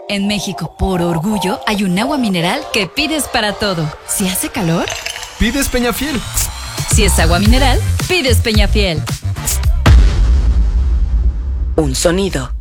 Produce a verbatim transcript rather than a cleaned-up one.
En México, por orgullo, hay un agua mineral que pides para todo. Si hace calor, pides Peñafiel. Si es agua mineral, pides Peñafiel. Un sonido.